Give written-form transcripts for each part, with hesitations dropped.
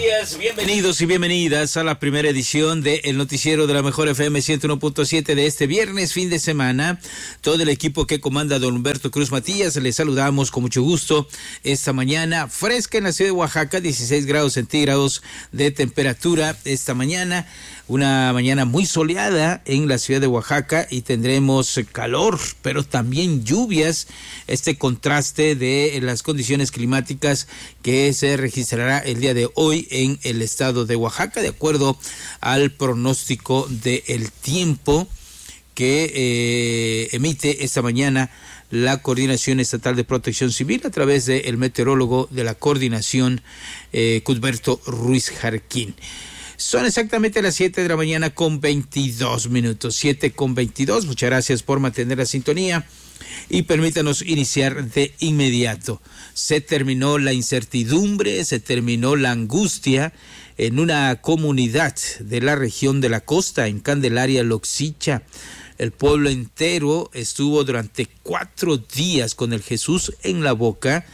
días, bienvenidos y bienvenidas a la primera edición de El Noticiero de la Mejor FM 101.7 de este viernes, fin de semana. Todo el equipo que comanda don Humberto Cruz Matías, les saludamos con mucho gusto esta mañana fresca en la ciudad de Oaxaca, 16 grados centígrados de temperatura esta mañana. Una mañana muy soleada en la ciudad de Oaxaca y tendremos calor, pero también lluvias. Este contraste de las condiciones climáticas que se registrará el día de hoy en el estado de Oaxaca, de acuerdo al pronóstico del tiempo que emite esta mañana la Coordinación Estatal de Protección Civil a través del meteorólogo de la coordinación, Cusberto Ruiz Jarquín. Son exactamente las 7 de la mañana con 22 minutos, 7 con 22. Muchas gracias por mantener la sintonía y permítanos iniciar de inmediato. Se terminó la incertidumbre, se terminó la angustia en una comunidad de la región de la costa, en Candelaria, Loxicha. El pueblo entero estuvo durante 4 días con el Jesús en la boca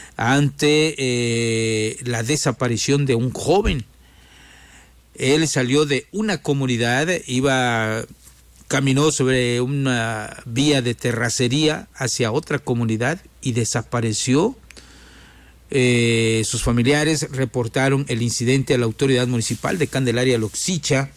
ante la desaparición de un joven. Él salió de una comunidad, caminó sobre una vía de terracería hacia otra comunidad y desapareció. Sus familiares reportaron el incidente a la autoridad municipal de Candelaria, Loxicha,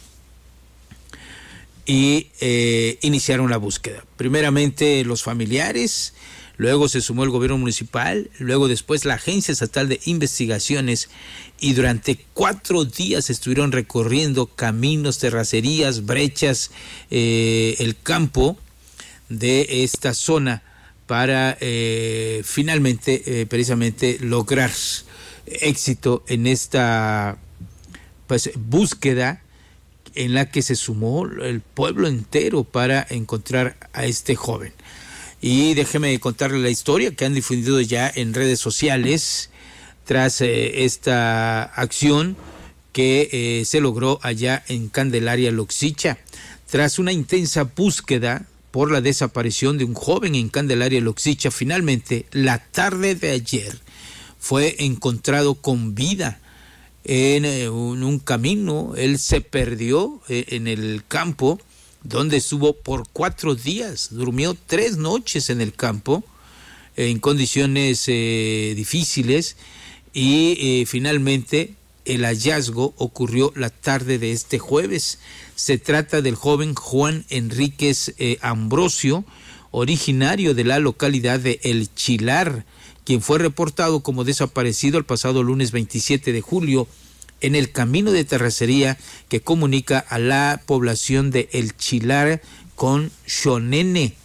y iniciaron la búsqueda. Primeramente los familiares, luego se sumó el gobierno municipal, luego después la Agencia Estatal de Investigaciones, y durante 4 días estuvieron recorriendo caminos, terracerías, brechas, el campo de esta zona para finalmente, precisamente, lograr éxito en esta búsqueda en la que se sumó el pueblo entero para encontrar a este joven. Y déjeme contarle la historia que han difundido ya en redes sociales tras esta acción que se logró allá en Candelaria, Loxicha. Tras una intensa búsqueda por la desaparición de un joven en Candelaria, Loxicha, finalmente la tarde de ayer fue encontrado con vida en un camino. Él se perdió en el campo donde estuvo por 4 días, durmió 3 noches en el campo en condiciones difíciles y finalmente el hallazgo ocurrió la tarde de este jueves. Se trata del joven Juan Enríquez Ambrosio, originario de la localidad de El Chilar, quien fue reportado como desaparecido el pasado lunes 27 de julio en el camino de terracería que comunica a la población de El Chilar con Xonene.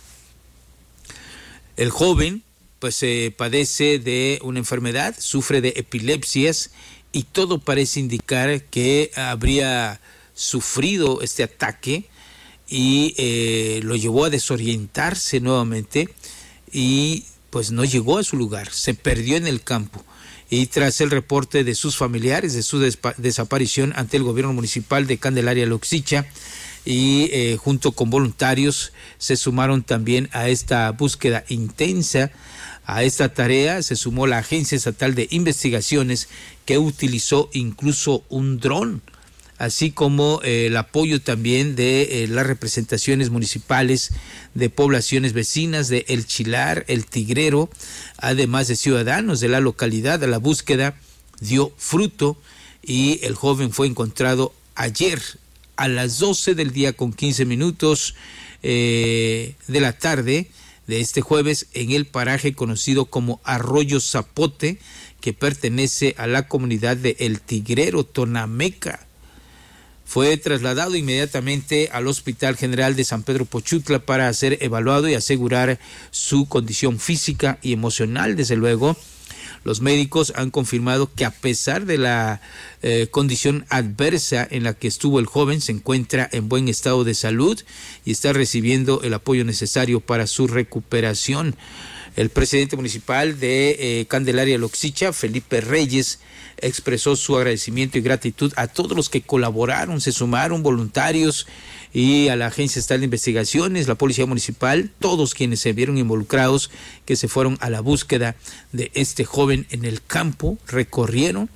El joven padece de una enfermedad, sufre de epilepsias y todo parece indicar que habría sufrido este ataque y lo llevó a desorientarse nuevamente y no llegó a su lugar, se perdió en el campo. Y tras el reporte de sus familiares de su desaparición ante el gobierno municipal de Candelaria, Loxicha, y junto con voluntarios se sumaron también a esta búsqueda intensa. A esta tarea se sumó la Agencia Estatal de Investigaciones, que utilizó incluso un dron, así como el apoyo también de las representaciones municipales de poblaciones vecinas de El Chilar, El Tigrero, además de ciudadanos de la localidad. La búsqueda dio fruto y el joven fue encontrado ayer a las 12 del día con 15 minutos de la tarde de este jueves en el paraje conocido como Arroyo Zapote, que pertenece a la comunidad de El Tigrero, Tonameca. Fue trasladado inmediatamente al Hospital General de San Pedro Pochutla para ser evaluado y asegurar su condición física y emocional. Desde luego, los médicos han confirmado que a pesar de la condición adversa en la que estuvo el joven, se encuentra en buen estado de salud y está recibiendo el apoyo necesario para su recuperación. El presidente municipal de Candelaria, Loxicha, Felipe Reyes, expresó su agradecimiento y gratitud a todos los que colaboraron, se sumaron, voluntarios, y a la Agencia Estatal de Investigaciones, la Policía Municipal, todos quienes se vieron involucrados, que se fueron a la búsqueda de este joven en el campo, recorrieron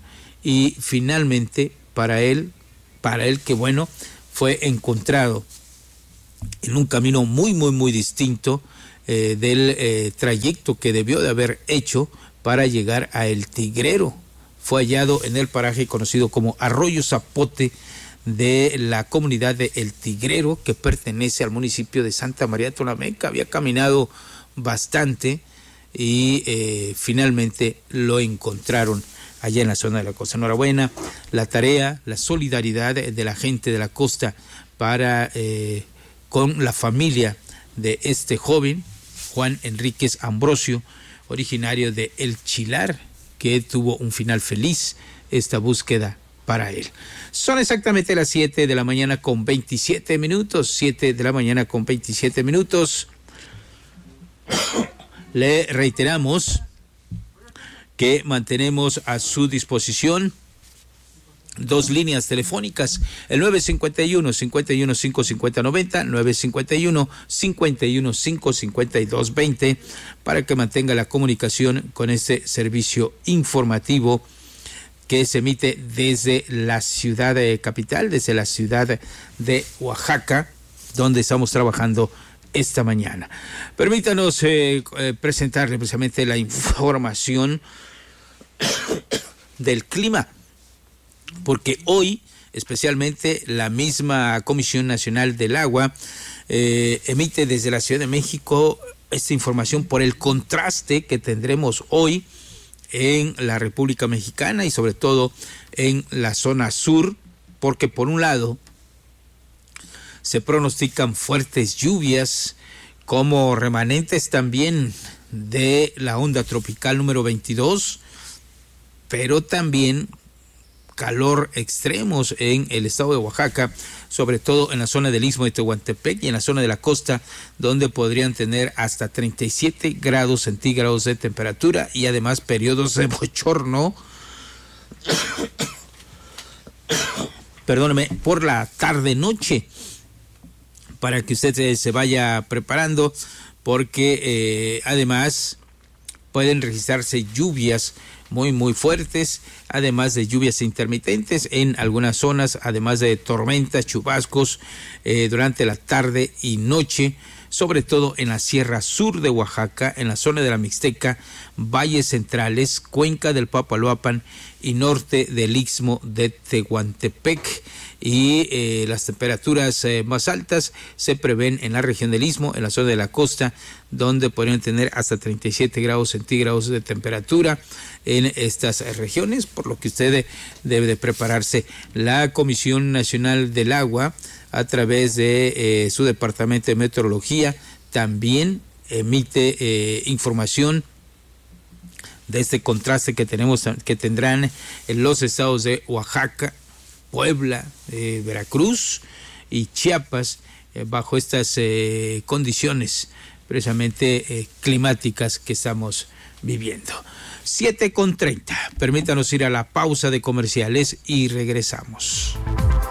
y finalmente para él que bueno, fue encontrado en un camino muy distinto del trayecto que debió de haber hecho para llegar a El Tigrero. Fue hallado en el paraje conocido como Arroyo Zapote de la comunidad de El Tigrero, que pertenece al municipio de Santa María de Tonameca. Había caminado bastante y finalmente lo encontraron allá en la zona de la costa. Enhorabuena, la tarea, la solidaridad de la gente de la costa para con la familia de este joven, Juan Enríquez Ambrosio, originario de El Chilar, que tuvo un final feliz esta búsqueda para él. Son exactamente las 7 de la mañana con 27 minutos, 7 de la mañana con 27 minutos. Le reiteramos que mantenemos a su disposición dos líneas telefónicas, el 951-51-550-90, 951-51-552-20, para que mantenga la comunicación con este servicio informativo que se emite desde la ciudad capital, desde la ciudad de Oaxaca, donde estamos trabajando esta mañana. Permítanos presentarle precisamente la información del clima, porque hoy, especialmente, la misma Comisión Nacional del Agua emite desde la Ciudad de México esta información por el contraste que tendremos hoy en la República Mexicana y sobre todo en la zona sur, porque por un lado se pronostican fuertes lluvias como remanentes también de la onda tropical número 22, pero también calor extremos en el estado de Oaxaca, sobre todo en la zona del Istmo de Tehuantepec y en la zona de la costa, donde podrían tener hasta 37 grados centígrados de temperatura y además periodos de bochorno, perdóneme, por la tarde-noche, para que usted se vaya preparando, porque además pueden registrarse lluvias muy fuertes, además de lluvias intermitentes en algunas zonas, además de tormentas, chubascos durante la tarde y noche, sobre todo en la sierra sur de Oaxaca, en la zona de la Mixteca, valles centrales, cuenca del Papaloapan y norte del Istmo de Tehuantepec. Y las temperaturas más altas se prevén en la región del Istmo, en la zona de la costa, donde podrían tener hasta 37 grados centígrados de temperatura en estas regiones, por lo que usted debe de prepararse. La Comisión Nacional del Agua, a través de su Departamento de Meteorología, también emite información de este contraste que tendrán en los estados de Oaxaca, Puebla, Veracruz y Chiapas, bajo estas condiciones precisamente climáticas que estamos viviendo. 7:30. Permítanos ir a la pausa de comerciales y regresamos.